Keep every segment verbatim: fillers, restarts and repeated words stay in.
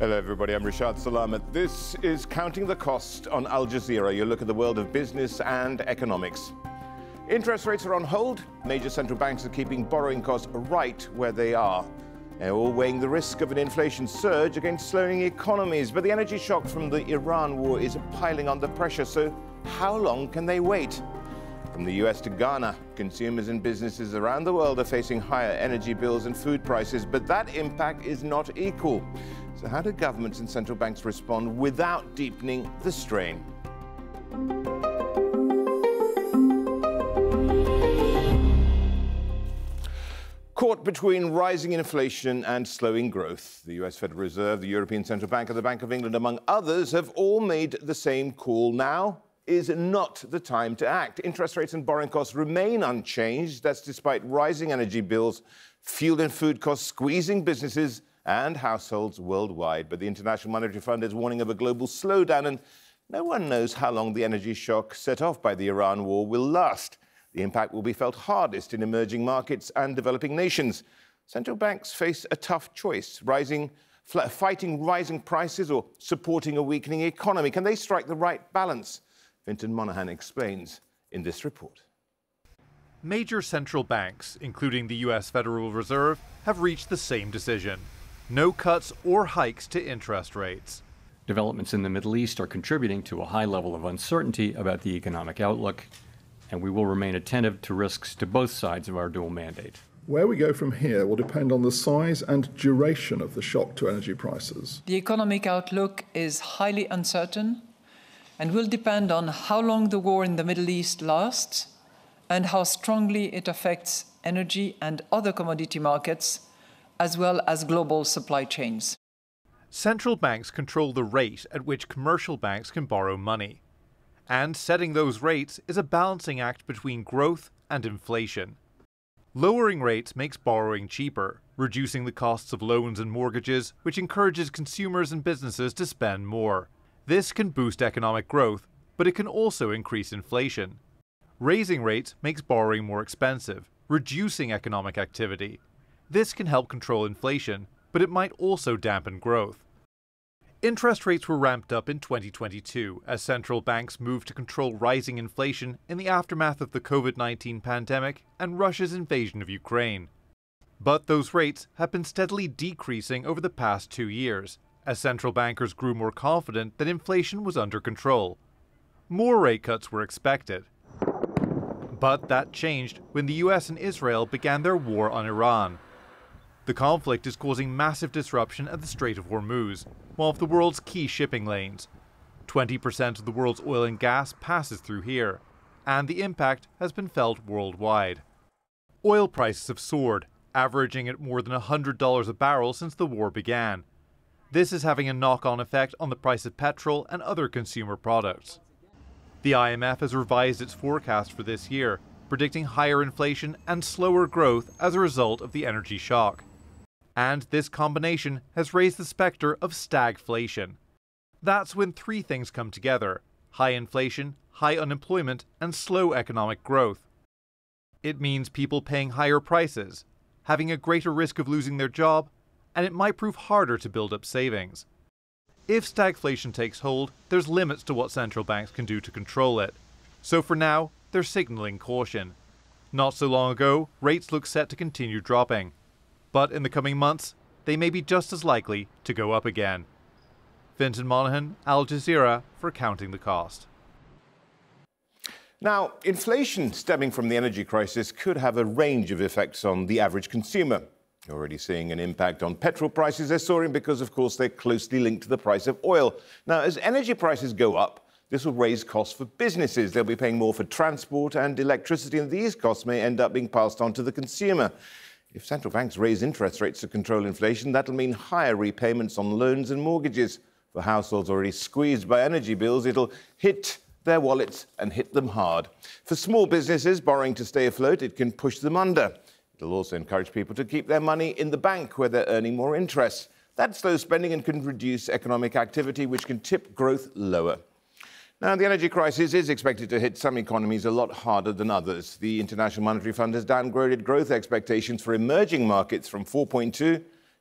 Hello everybody, I'm Rashad Salamat. This is Counting the Cost on Al Jazeera. You look at the world of business and economics. Interest rates are on hold. Major central banks are keeping borrowing costs right where they are. They're all weighing the risk of an inflation surge against slowing economies. But the energy shock from the Iran war is piling on the pressure. So how long can they wait? From the U S to Ghana, consumers and businesses around the world are facing higher energy bills and food prices, but that impact is not equal. So how do governments and central banks respond without deepening the strain? Caught between rising inflation and slowing growth, the U S Federal Reserve, the European Central Bank and the Bank of England, among others, have all made the same call. Now is not the time to act. Interest rates and borrowing costs remain unchanged. That's despite rising energy bills, fuel and food costs squeezing businesses and households worldwide. But the International Monetary Fund is warning of a global slowdown, and no one knows how long the energy shock set off by the Iran war will last. The impact will be felt hardest in emerging markets and developing nations. Central banks face a tough choice, rising, fighting rising prices or supporting a weakening economy. Can they strike the right balance? Fintan Monahan explains in this report. Major central banks, including the U S Federal Reserve, have reached the same decision. No cuts or hikes to interest rates. Developments in the Middle East are contributing to a high level of uncertainty about the economic outlook, and we will remain attentive to risks to both sides of our dual mandate. Where we go from here will depend on the size and duration of the shock to energy prices. The economic outlook is highly uncertain and will depend on how long the war in the Middle East lasts and how strongly it affects energy and other commodity markets, as well as global supply chains. Central banks control the rate at which commercial banks can borrow money. And setting those rates is a balancing act between growth and inflation. Lowering rates makes borrowing cheaper, reducing the costs of loans and mortgages, which encourages consumers and businesses to spend more. This can boost economic growth, but it can also increase inflation. Raising rates makes borrowing more expensive, reducing economic activity. This can help control inflation, but it might also dampen growth. Interest rates were ramped up in twenty twenty-two as central banks moved to control rising inflation in the aftermath of the COVID nineteen pandemic and Russia's invasion of Ukraine. But those rates have been steadily decreasing over the past two years, as central bankers grew more confident that inflation was under control. More rate cuts were expected. But that changed when the U S and Israel began their war on Iran. The conflict is causing massive disruption at the Strait of Hormuz, one of the world's key shipping lanes. twenty percent of the world's oil and gas passes through here, and the impact has been felt worldwide. Oil prices have soared, averaging at more than one hundred dollars a barrel since the war began. This is having a knock-on effect on the price of petrol and other consumer products. The I M F has revised its forecast for this year, predicting higher inflation and slower growth as a result of the energy shock. And this combination has raised the specter of stagflation. That's when three things come together: high inflation, high unemployment, and slow economic growth. It means people paying higher prices, having a greater risk of losing their job, and it might prove harder to build up savings. If stagflation takes hold, there's limits to what central banks can do to control it. So for now, they're signaling caution. Not so long ago, rates looked set to continue dropping. But in the coming months, they may be just as likely to go up again. Fintan Monahan, Al Jazeera, for Counting the Cost. Now, inflation stemming from the energy crisis could have a range of effects on the average consumer. You're already seeing an impact on petrol prices. They're soaring because, of course, they're closely linked to the price of oil. Now, as energy prices go up, this will raise costs for businesses. They'll be paying more for transport and electricity, and these costs may end up being passed on to the consumer. If central banks raise interest rates to control inflation, that'll mean higher repayments on loans and mortgages. For households already squeezed by energy bills, it'll hit their wallets and hit them hard. For small businesses borrowing to stay afloat, it can push them under. It'll also encourage people to keep their money in the bank where they're earning more interest. That slows spending and can reduce economic activity, which can tip growth lower. Now, the energy crisis is expected to hit some economies a lot harder than others. The International Monetary Fund has downgraded growth expectations for emerging markets from four point two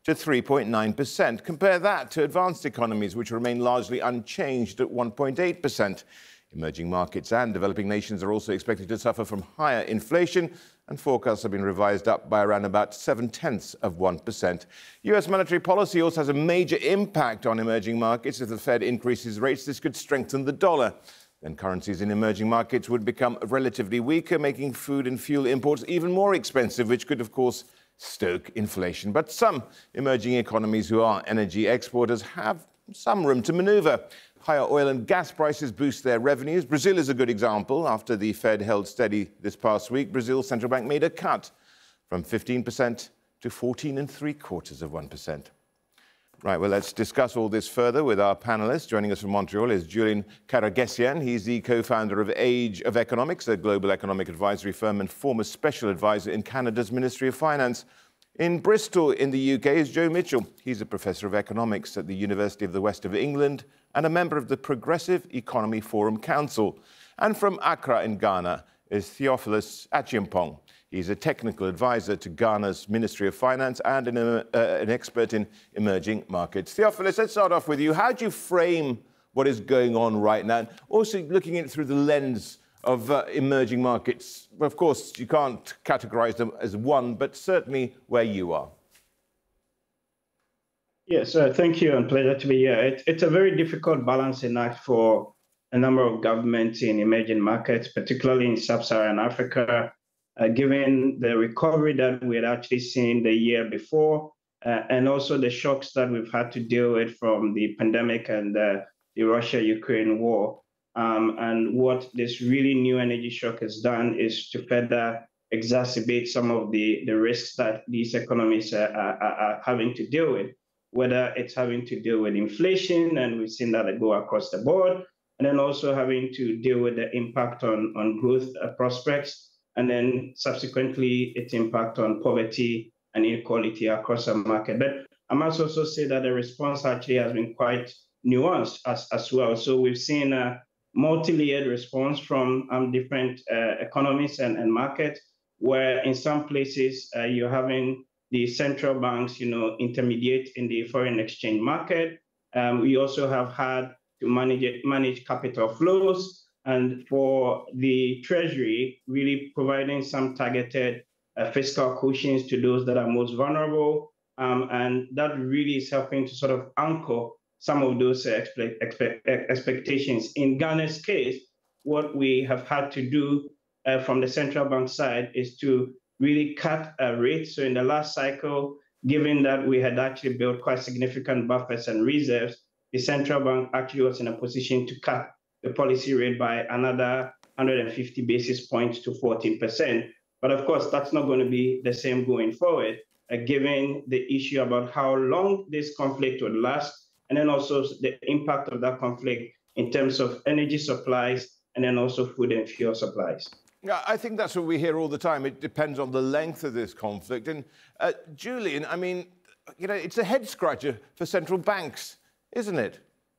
to three point nine percent. Compare that to advanced economies, which remain largely unchanged at one point eight percent. Emerging markets and developing nations are also expected to suffer from higher inflation, and forecasts have been revised up by around about seven-tenths of one percent. U S monetary policy also has a major impact on emerging markets. If the Fed increases rates, this could strengthen the dollar. Then currencies in emerging markets would become relatively weaker, making food and fuel imports even more expensive, which could, of course, stoke inflation. But some emerging economies who are energy exporters have some room to maneuver. Higher oil and gas prices boost their revenues. Brazil is a good example. After the Fed held steady this past week, Brazil's central bank made a cut from fifteen percent to fourteen and three quarters of one percent. Right, well, let's discuss all this further with our panelists. Joining us from Montreal is Julian Karagesyan. He's the co-founder of Age of Economics, a global economic advisory firm and former special advisor in Canada's Ministry of Finance. In Bristol, in the U K, is Joe Mitchell. He's a professor of economics at the University of the West of England and a member of the Progressive Economy Forum Council. And from Accra in Ghana is Theophilus Achiampong. He's a technical advisor to Ghana's Ministry of Finance and an, uh, an expert in emerging markets. Theophilus, let's start off with you. How do you frame what is going on right now? And also looking at it through the lens of uh, emerging markets. Well, of course, you can't categorize them as one, but certainly where you are. Yes, uh, thank you, and pleasure to be here. It, it's a very difficult balancing act for a number of governments in emerging markets, particularly in sub-Saharan Africa, uh, given the recovery that we had actually seen the year before, uh, and also the shocks that we've had to deal with from the pandemic and uh, the Russia-Ukraine war. Um, and what this really new energy shock has done is to further exacerbate some of the, the risks that these economies are, are, are having to deal with, whether it's having to deal with inflation, and we've seen that go across the board, and then also having to deal with the impact on, on growth uh, prospects, and then subsequently its impact on poverty and inequality across the market. But I must also say that the response actually has been quite nuanced as, as well. So we've seen a multi-layered response from um, different uh, economies and, and markets, where in some places uh, you're having the central banks, you know, intermediate in the foreign exchange market. Um, we also have had to manage it, manage capital flows, and for the Treasury, really providing some targeted uh, fiscal cushions to those that are most vulnerable, um, and that really is helping to sort of anchor some of those uh, expect, expectations. In Ghana's case, what we have had to do uh, from the central bank side is to really cut uh, rates. So in the last cycle, given that we had actually built quite significant buffers and reserves, the central bank actually was in a position to cut the policy rate by another one hundred fifty basis points to fourteen percent. But of course, that's not going to be the same going forward, uh, given the issue about how long this conflict would last, and then also the impact of that conflict in terms of energy supplies, and then also food and fuel supplies. Yeah, I think that's what we hear all the time. It depends on the length of this conflict. And uh, Julian, I mean, you know, it's a head scratcher for central banks, isn't it?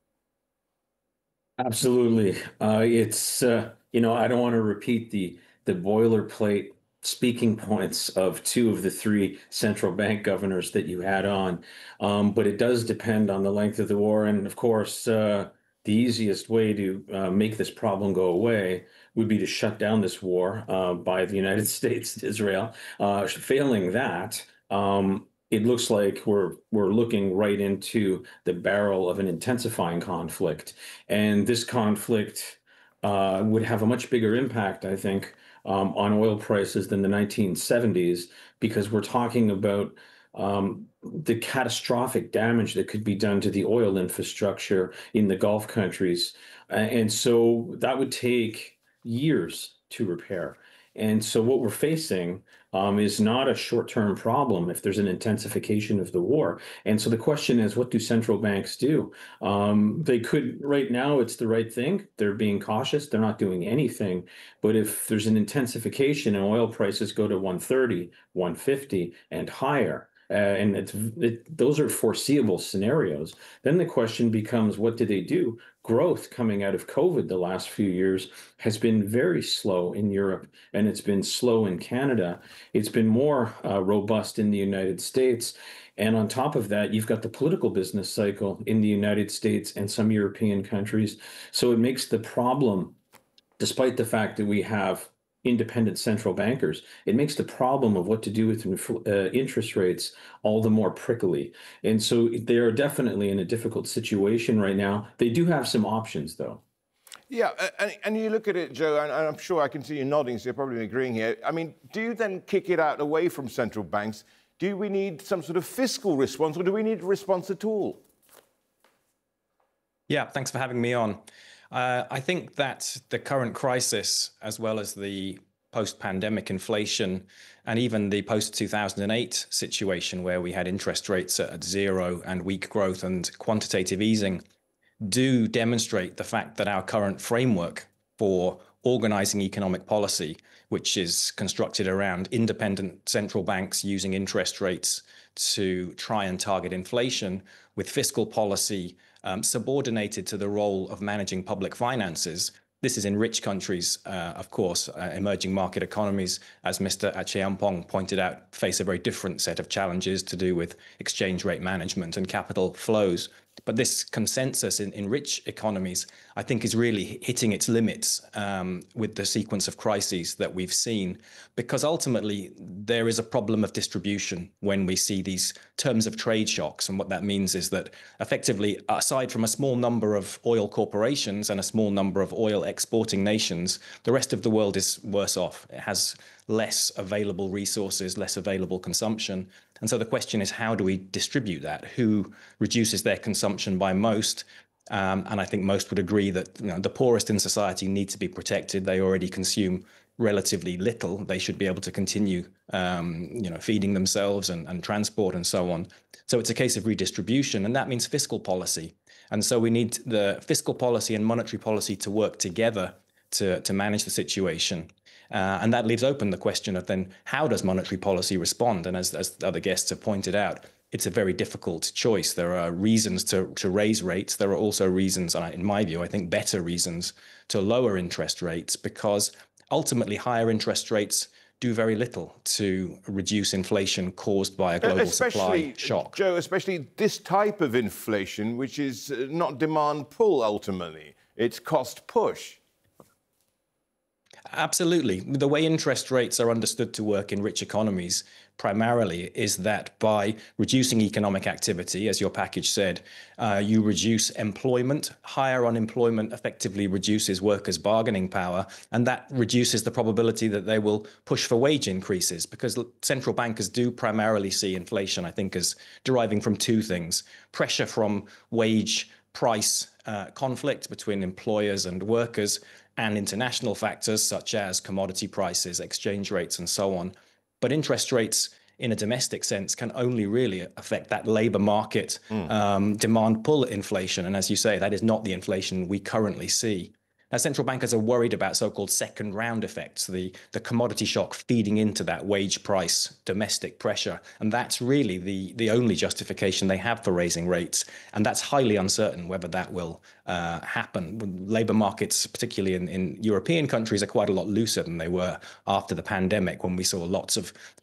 Absolutely. Uh, it's, uh, you know, I don't want to repeat the, the boilerplate speaking points of two of the three central bank governors that you had on. Um, but it does depend on the length of the war. And of course, uh, the easiest way to uh, make this problem go away would be to shut down this war uh, by the United States and Israel. Uh, failing that, um, it looks like we're we're looking right into the barrel of an intensifying conflict. And this conflict uh, would have a much bigger impact, I think, um, on oil prices than the nineteen seventies, because we're talking about um, the catastrophic damage that could be done to the oil infrastructure in the Gulf countries. And so that would take years to repair. And so what we're facing um, is not a short-term problem if there's an intensification of the war. And so the question is, what do central banks do? Um, they could, right now, it's the right thing. They're being cautious. They're not doing anything. But if there's an intensification and oil prices go to one thirty, one fifty and higher, Uh, and it's, it, those are foreseeable scenarios. Then the question becomes, what do they do? Growth coming out of COVID the last few years has been very slow in Europe, and it's been slow in Canada. It's been more uh, robust in the United States. And on top of that, you've got the political business cycle in the United States and some European countries. So it makes the problem, despite the fact that we have independent central bankers, it makes the problem of what to do with uh, interest rates all the more prickly. And so they are definitely in a difficult situation right now. They do have some options, though. Yeah, and, and you look at it, Joe, and I'm sure I can see you nodding, so you're probably agreeing here. I mean, do you then kick it out away from central banks? Do we need some sort of fiscal response, or do we need a response at all? Yeah, thanks for having me on. Uh, I think that the current crisis, as well as the post-pandemic inflation, and even the post-two thousand eight situation where we had interest rates at zero and weak growth and quantitative easing, do demonstrate the fact that our current framework for organizing economic policy, which is constructed around independent central banks using interest rates to try and target inflation, with fiscal policy um, subordinated to the role of managing public finances. This is in rich countries, uh, of course. Uh, emerging market economies, as Mister Acheampong pointed out, face a very different set of challenges to do with exchange rate management and capital flows. But this consensus in, in rich economies, I think, is really hitting its limits um, with the sequence of crises that we've seen, because ultimately there is a problem of distribution when we see these terms of trade shocks. And what that means is that effectively, aside from a small number of oil corporations and a small number of oil exporting nations, the rest of the world is worse off. It has less available resources, less available consumption. And so the question is, how do we distribute that? Who reduces their consumption by most? Um, and I think most would agree that, you know, the poorest in society need to be protected. They already consume relatively little. They should be able to continue, um, you know, feeding themselves and, and transport and so on. So it's a case of redistribution, and that means fiscal policy. And so we need the fiscal policy and monetary policy to work together to, to manage the situation. Uh, and that leaves open the question of then, how does monetary policy respond? And as, as other guests have pointed out, it's a very difficult choice. There are reasons to, to raise rates. There are also reasons, in my view, I think better reasons to lower interest rates, because ultimately higher interest rates do very little to reduce inflation caused by a global especially, supply shock. Joe, especially this type of inflation, which is not demand pull ultimately, it's cost push. Absolutely. The way interest rates are understood to work in rich economies primarily is that by reducing economic activity, as your package said, uh, you reduce employment. Higher unemployment effectively reduces workers' bargaining power, and that reduces the probability that they will push for wage increases, because central bankers do primarily see inflation, I think, as deriving from two things: pressure from wage price uh, conflict between employers and workers, and international factors such as commodity prices, exchange rates, and so on. But interest rates in a domestic sense can only really affect that labor market mm. um, demand pull inflation. And as you say, that is not the inflation we currently see. Now, central bankers are worried about so-called second round effects, the, the commodity shock feeding into that wage price domestic pressure. And that's really the, the only justification they have for raising rates. And that's highly uncertain whether that will uh, happen. Labor markets, particularly in, in European countries, are quite a lot looser than they were after the pandemic, when we saw lots of